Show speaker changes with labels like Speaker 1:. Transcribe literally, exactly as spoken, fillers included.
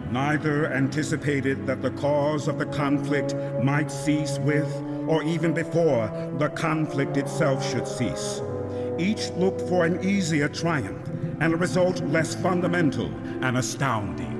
Speaker 1: Neither anticipated that the cause of the conflict might cease with, or even before, the conflict itself should cease. Each looked for an easier triumph, and a result less fundamental and astounding.